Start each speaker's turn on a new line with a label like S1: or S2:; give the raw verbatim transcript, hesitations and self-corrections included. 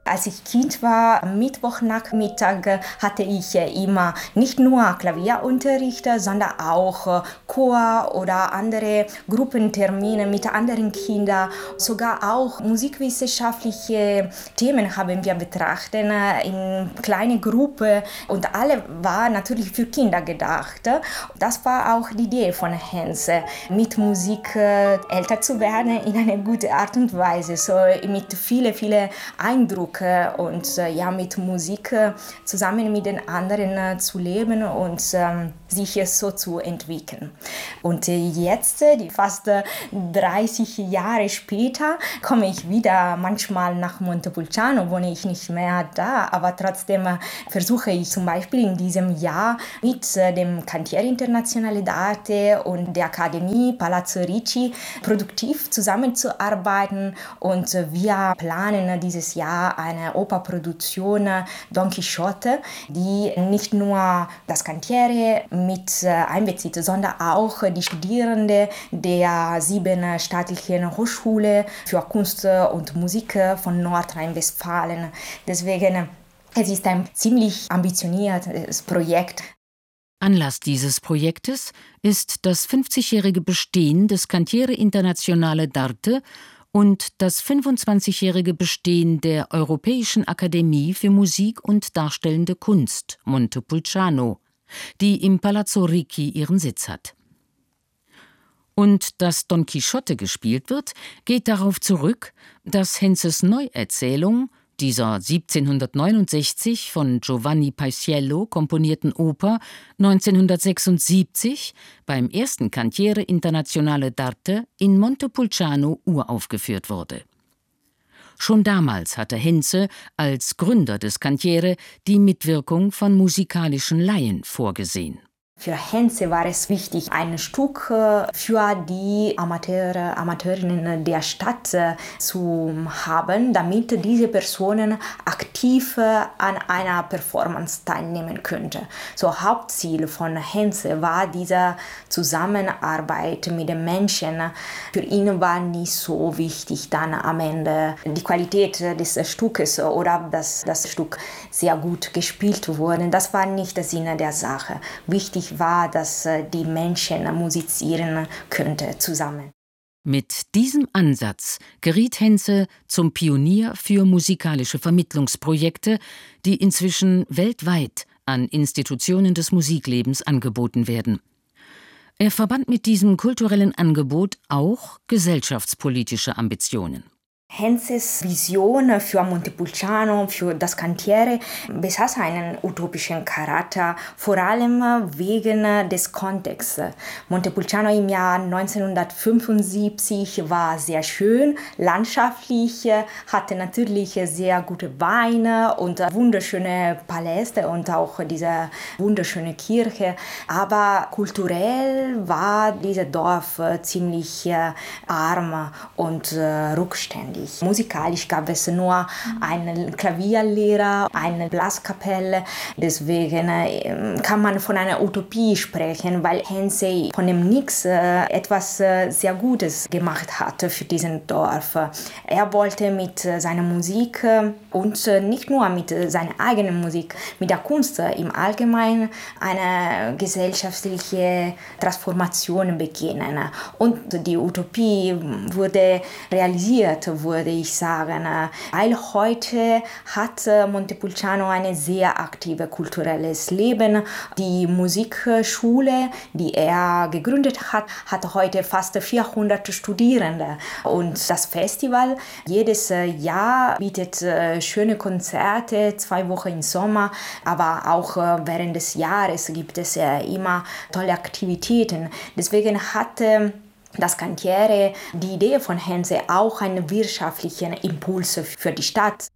S1: Als ich Kind war, am Mittwochnachmittag hatte ich immer nicht nur Klavierunterricht, sondern auch Chor oder andere Gruppentermine mit anderen Kindern. Sogar auch musikwissenschaftliche Themen haben wir betrachtet in kleine Gruppen und alle war natürlich für Kinder gedacht. Das war auch die Idee von Hans, mit Musik älter zu werden in einer guten Art und Weise, so mit vielen, vielen Eindrücken und äh, ja, mit Musik äh, zusammen mit den anderen äh, zu leben und ähm, sich äh, so zu entwickeln. Und äh, jetzt, äh, die fast äh, dreißig Jahre später, komme ich wieder manchmal nach Montepulciano, wohne ich nicht mehr da, aber trotzdem äh, versuche ich zum Beispiel in diesem Jahr mit äh, dem Cantiere Internazionale d'Arte und der Akademie Palazzo Ricci produktiv zusammenzuarbeiten und äh, wir planen äh, dieses Jahr eine Operproduktion Don Quixote, die nicht nur das Cantiere mit einbezieht, sondern auch die Studierenden der sieben staatlichen Hochschule für Kunst und Musik von Nordrhein-Westfalen. Deswegen, es ist ein ziemlich ambitioniertes Projekt.
S2: Anlass dieses Projektes ist das fünfzigjährige Bestehen des Cantiere Internazionale d'Arte und das fünfundzwanzigjährige Bestehen der Europäischen Akademie für Musik und Darstellende Kunst Montepulciano, die im Palazzo Ricci ihren Sitz hat. Und dass Don Quixote gespielt wird, geht darauf zurück, dass Henzes Neuerzählung dieser siebzehnhundertneunundsechzig von Giovanni Paisiello komponierten Oper neunzehnhundertsechsundsiebzig beim ersten Cantiere Internazionale d'Arte in Montepulciano uraufgeführt wurde. Schon damals hatte Henze als Gründer des Cantiere die Mitwirkung von musikalischen Laien vorgesehen.
S1: Für Henze war es wichtig, ein Stück für die Amateure, Amateurinnen der Stadt zu haben, damit diese Personen aktiv an einer Performance teilnehmen könnten. So Hauptziel von Henze war diese Zusammenarbeit mit den Menschen. Für ihn war nicht so wichtig dann am Ende die Qualität des Stückes oder dass das Stück sehr gut gespielt wurde. Das war nicht der Sinn der Sache. Wichtig war, dass die Menschen musizieren könnten zusammen.
S2: Mit diesem Ansatz geriet Henze zum Pionier für musikalische Vermittlungsprojekte, die inzwischen weltweit an Institutionen des Musiklebens angeboten werden. Er verband mit diesem kulturellen Angebot auch gesellschaftspolitische Ambitionen.
S1: Henzes Vision für Montepulciano, für das Cantiere, besaß einen utopischen Charakter, vor allem wegen des Kontexts. Montepulciano im Jahr neunzehnhundertfünfundsiebzig war sehr schön, landschaftlich, hatte natürlich sehr gute Weine und wunderschöne Paläste und auch diese wunderschöne Kirche. Aber kulturell war dieses Dorf ziemlich arm und rückständig. Musikalisch gab es nur einen Klavierlehrer, eine Blaskapelle. Deswegen äh, kann man von einer Utopie sprechen, weil Henze von dem Nix äh, etwas äh, sehr Gutes gemacht hat für diesen Dorf. Er wollte mit seiner Musik äh, und äh, nicht nur mit äh, seiner eigenen Musik, mit der Kunst äh, im Allgemeinen eine gesellschaftliche Transformation beginnen. Und die Utopie wurde realisiert, würde ich sagen, weil heute hat Montepulciano ein sehr aktives kulturelles Leben. Die Musikschule, die er gegründet hat, hat heute fast vierhundert Studierende. Und das Festival jedes Jahr bietet schöne Konzerte, zwei Wochen im Sommer, aber auch während des Jahres gibt es immer tolle Aktivitäten. Deswegen hat das Cantiere, die Idee von Henze, auch einen wirtschaftlichen Impuls für die Stadt.